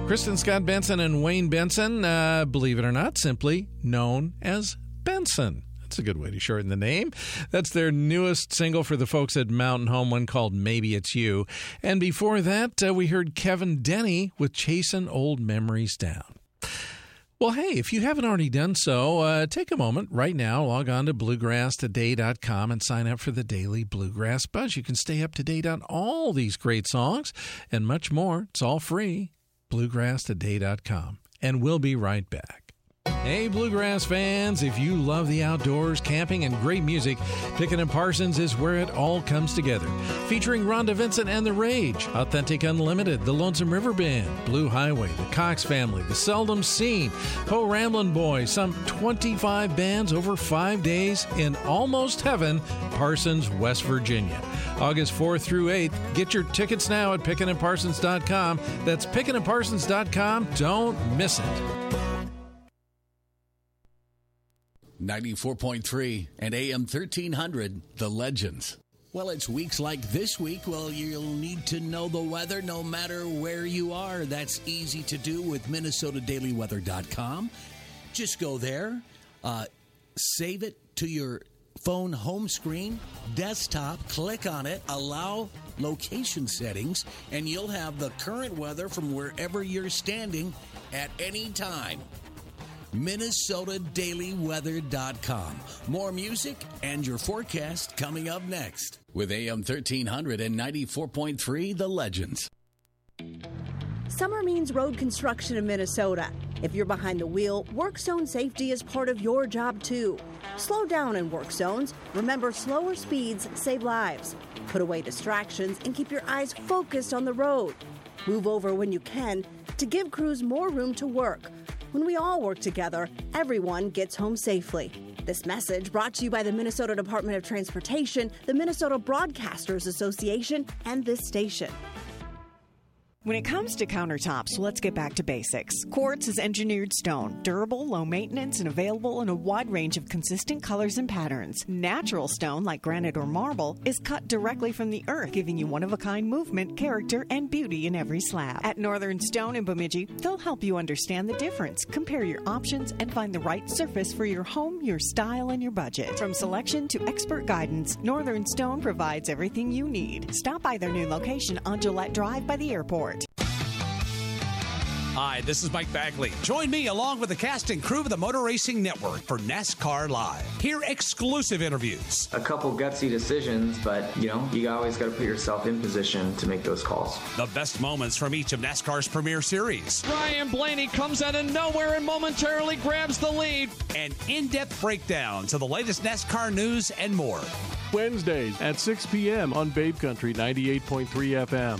Kristen Scott Benson and Wayne Benson, believe it or not, simply known as Benson. That's a good way to shorten the name. That's their newest single for the folks at Mountain Home, one called Maybe It's You. And before that, we heard Kevin Denny with Chasing Old Memories Down. Well, hey, if you haven't already done so, take a moment right now, log on to bluegrasstoday.com and sign up for the Daily Bluegrass Buzz. You can stay up to date on all these great songs and much more. It's all free. bluegrasstoday.com. And we'll be right back. Hey, Bluegrass fans, if you love the outdoors, camping, and great music, Pickin' & Parsons is where it all comes together. Featuring Rhonda Vincent and The Rage, Authentic Unlimited, The Lonesome River Band, Blue Highway, The Cox Family, The Seldom Seen, Po Ramblin' Boys, some 25 bands over 5 days in Almost Heaven, Parsons, West Virginia. August 4th through 8th. Get your tickets now at pickinandparsons.com. That's pickinandparsons.com. Don't miss it. 94.3 and AM 1300, The Legends. Well, it's weeks like this week. Well, you'll need to know the weather no matter where you are. That's easy to do with MinnesotaDailyWeather.com. Just go there, save it to your phone home screen, desktop, click on it, allow location settings, and you'll have the current weather from wherever you're standing at any time. MinnesotaDailyWeather.com. More music and your forecast coming up next with AM 1300 and 94.3 The Legends. Summer means road construction in Minnesota. If you're behind the wheel, work zone safety is part of your job too. Slow down in work zones. Remember, slower speeds save lives. Put away distractions and keep your eyes focused on the road. Move over when you can to give crews more room to work. When we all work together, everyone gets home safely. This message brought to you by the Minnesota Department of Transportation, the Minnesota Broadcasters Association, and this station. When it comes to countertops, let's get back to basics. Quartz is engineered stone, durable, low maintenance, and available in a wide range of consistent colors and patterns. Natural stone, like granite or marble, is cut directly from the earth, giving you one-of-a-kind movement, character, and beauty in every slab. At Northern Stone in Bemidji, they'll help you understand the difference, compare your options, and find the right surface for your home, your style, and your budget. From selection to expert guidance, Northern Stone provides everything you need. Stop by their new location on Gillette Drive by the airport. Hi, this is Mike Bagley. Join me along with the cast and crew of the Motor Racing Network for NASCAR Live. Hear exclusive interviews. A couple gutsy decisions, but, you always got to put yourself in position to make those calls. The best moments from each of NASCAR's premier series. Ryan Blaney comes out of nowhere and momentarily grabs the lead. And in-depth breakdowns of the latest NASCAR news and more. Wednesdays at 6 p.m. on Babe Country 98.3 FM.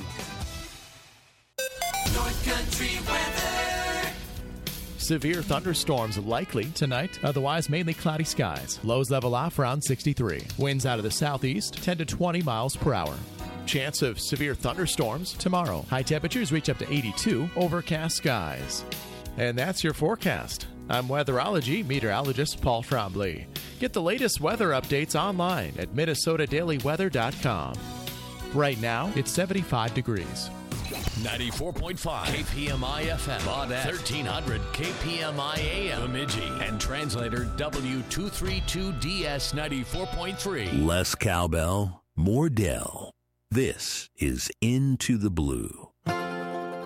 North Country weather. Severe thunderstorms likely tonight. Otherwise, mainly cloudy skies. Lows level off around 63. Winds out of the southeast, 10 to 20 miles per hour. Chance of severe thunderstorms tomorrow. High temperatures reach up to 82. Overcast skies. And that's your forecast. I'm weatherology meteorologist Paul Trombley. Get the latest weather updates online at MinnesotaDailyWeather.com. Right now, it's 75 degrees. 94.5 KPMI FM, Baudette, 1300 KPMI AM, Bemidji, and translator W232DS 94.3. Less cowbell, more Dell. This is Into the Blue.